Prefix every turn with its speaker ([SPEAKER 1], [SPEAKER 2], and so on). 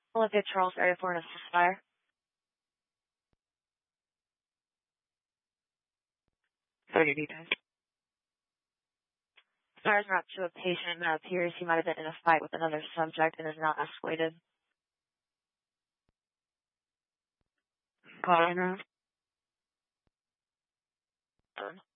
[SPEAKER 1] Olympic Charles area for an assist fire. Your details. Fires are up to a patient that appears he might have been in a fight with another subject and is not escalated. Call in now.